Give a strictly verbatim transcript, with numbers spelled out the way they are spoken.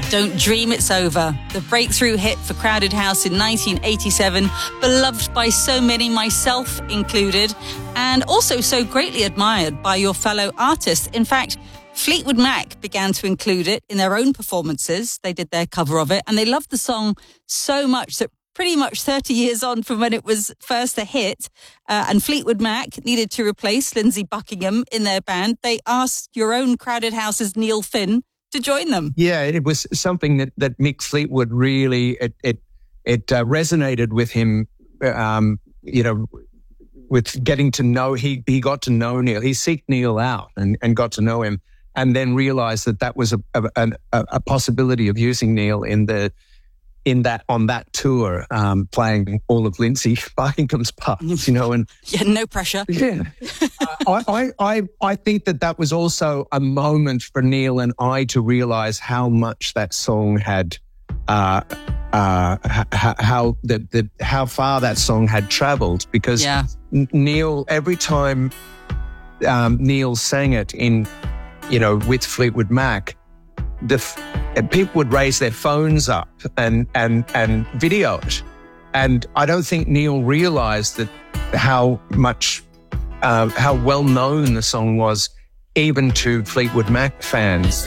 Don't Dream It's Over, the breakthrough hit for Crowded House in nineteen eighty-seven, beloved by so many, myself included, and also so greatly admired by your fellow artists. In fact, Fleetwood Mac began to include it in their own performances. They did their cover of it, and they loved the song so much that pretty much thirty years on from when it was first a hit, uh, and Fleetwood Mac needed to replace Lindsey Buckingham in their band, they asked your own Crowded House's Neil Finn to join them. Yeah, it was something that, that Mick Fleetwood really, it it, it uh, resonated with him, um, you know, with getting to know, he he got to know Neil. He seeked Neil out and, and got to know him, and then realized that that was a, a, a, a possibility of using Neil in the in that on that tour, um, playing all of Lindsey Buckingham's parts, you know, and yeah, no pressure. Yeah, uh, I, I, I think that that was also a moment for Neil and I to realize how much that song had, uh, uh, h- how the, the how far that song had travelled. Because yeah. Neil, every time um, Neil sang it in, you know, with Fleetwood Mac, the and people would raise their phones up and and and video it, and I don't think Neil realised that how much uh, how well known the song was, even to Fleetwood Mac fans.